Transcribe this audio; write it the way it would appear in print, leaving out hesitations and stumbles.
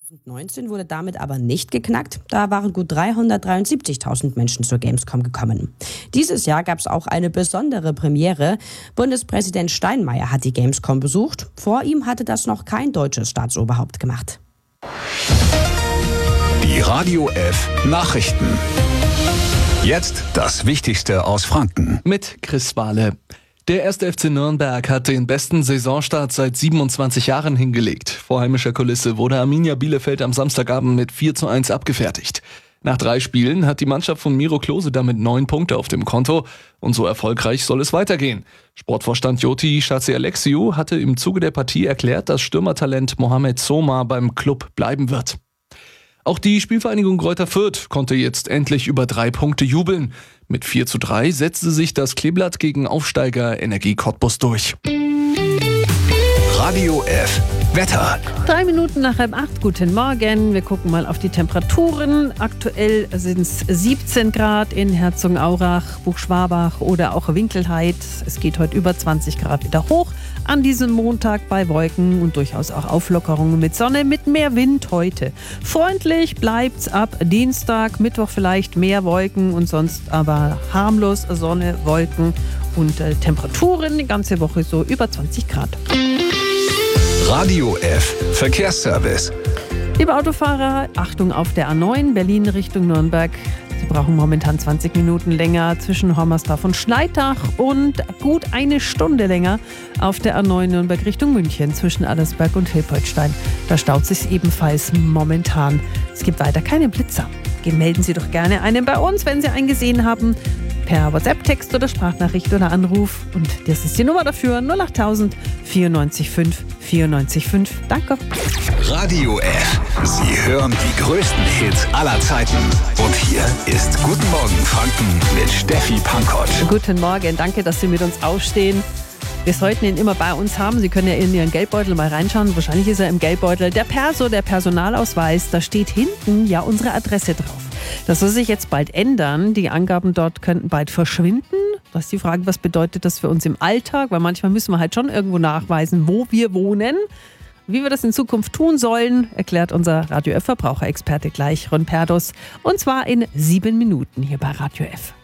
2019 wurde damit aber nicht geknackt. Da waren gut 373.000 Menschen zur Gamescom gekommen. Dieses Jahr gab es auch eine besondere Premiere. Bundespräsident Steinmeier hat die Gamescom besucht. Vor ihm hatte das noch kein deutsches Staatsoberhaupt gemacht. Die Radio F Nachrichten. Jetzt das Wichtigste aus Franken. Mit Chris Wahle. Der 1. FC Nürnberg hat den besten Saisonstart seit 27 Jahren hingelegt. Vor heimischer Kulisse wurde Arminia Bielefeld am Samstagabend mit 4:1 abgefertigt. Nach 3 Spielen hat die Mannschaft von Miro Klose damit 9 Punkte auf dem Konto. Und so erfolgreich soll es weitergehen. Sportvorstand Joti Chatzialexiou hatte im Zuge der Partie erklärt, dass Stürmertalent Mohamed Soma beim Club bleiben wird. Auch die Spielvereinigung Greuther Fürth konnte jetzt endlich über 3 Punkte jubeln. Mit 4:3 setzte sich das Kleeblatt gegen Aufsteiger Energie Cottbus durch. Radio F Wetter. 3 Minuten nach 7:30. Guten Morgen. Wir gucken mal auf die Temperaturen. Aktuell sind es 17 Grad in Herzogenaurach, Buchschwabach oder auch Winkelheit. Es geht heute über 20 Grad wieder hoch. An diesem Montag bei Wolken und durchaus auch Auflockerungen mit Sonne, mit mehr Wind heute. Freundlich bleibt's ab Dienstag, Mittwoch vielleicht mehr Wolken und sonst aber harmlos Sonne, Wolken und Temperaturen die ganze Woche so über 20 Grad. Radio F Verkehrsservice. Liebe Autofahrer, Achtung auf der A9 Berlin Richtung Nürnberg. Sie brauchen momentan 20 Minuten länger zwischen Hommersdorf und Schleitach und gut 1 Stunde länger auf der A9 Nürnberg Richtung München zwischen Allersberg und Hilpoltstein. Da staut sich ebenfalls momentan. Es gibt weiter keine Blitzer. Melden Sie doch gerne einen bei uns, wenn Sie einen gesehen haben. Per WhatsApp-Text oder Sprachnachricht oder Anruf. Und das ist die Nummer dafür: 08000 94 5 94 5. Danke. Radio F. Sie hören die größten Hits aller Zeiten. Und hier ist Guten Morgen Franken mit Steffi Pankott. Guten Morgen, danke, dass Sie mit uns aufstehen. Wir sollten ihn immer bei uns haben. Sie können ja in Ihren Geldbeutel mal reinschauen. Wahrscheinlich ist er im Geldbeutel. Der Personalausweis, da steht hinten ja unsere Adresse drauf. Das soll sich jetzt bald ändern. Die Angaben dort könnten bald verschwinden. Das ist die Frage, was bedeutet das für uns im Alltag? Weil manchmal müssen wir halt schon irgendwo nachweisen, wo wir wohnen. Wie wir das in Zukunft tun sollen, erklärt unser Radio F Verbraucherexperte gleich, Ron Perdos. Und zwar in 7 Minuten hier bei Radio F.